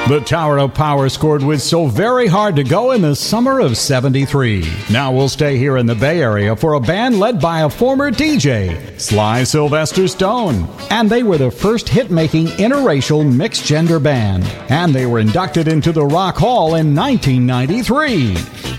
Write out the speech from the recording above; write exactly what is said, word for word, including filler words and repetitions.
The Tower of Power scored with So Very Hard to Go in the summer of seventy-three. Now we'll stay here in the Bay Area for a band led by a former D J, Sly Sylvester Stone. And they were the first hit-making interracial mixed-gender band. And they were inducted into the Rock Hall in nineteen ninety-three.